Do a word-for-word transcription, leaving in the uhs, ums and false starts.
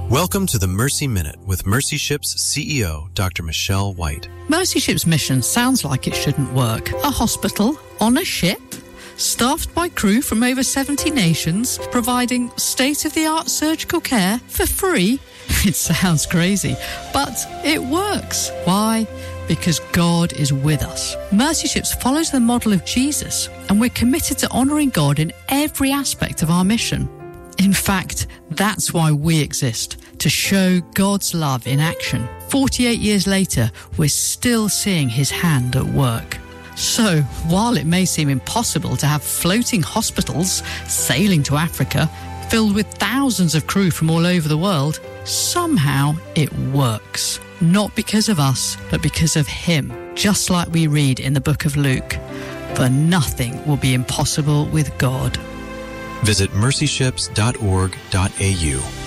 Welcome to the Mercy Minute with Mercy Ships C E O, Doctor Michelle White. Mercy Ship's mission sounds like it shouldn't work. A hospital on a ship, staffed by crew from over seventy nations, providing state-of-the-art surgical care for free. It sounds crazy, but it works. Why? Because God is with us. Mercy Ships follows the model of Jesus, and we're committed to honouring God in every aspect of our mission. In fact, that's why we exist, to show God's love in action. forty-eight years later, we're still seeing his hand at work. So, while it may seem impossible to have floating hospitals sailing to Africa, filled with thousands of crew from all over the world, somehow it works. Not because of us, but because of him. Just like we read in the book of Luke, for nothing will be impossible with God. Visit mercy ships dot org dot a u.